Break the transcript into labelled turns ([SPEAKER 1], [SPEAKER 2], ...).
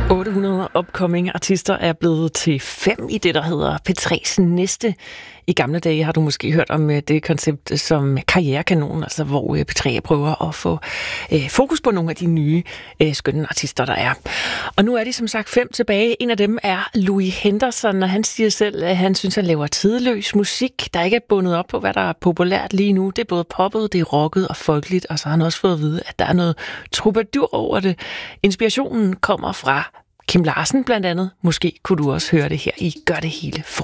[SPEAKER 1] 800 upcoming artister er blevet til 5 i det, der hedder P3's næste. I gamle dage har du måske hørt om det koncept som karrierekanon, altså hvor P3 prøver at få fokus på nogle af de nye skønne artister, der er. Og nu er de som sagt 5 tilbage. En af dem er Louis Henderson, og han siger selv, at han synes, han laver tidløs musik, der ikke er bundet op på, hvad der er populært lige nu. Det er både poppet, det er rocket og folkeligt, og så har han også fået at vide, at der er noget troubadour over det. Inspirationen kommer fra Kim Larsen blandt andet. Måske kunne du også høre det her i Gør det hele for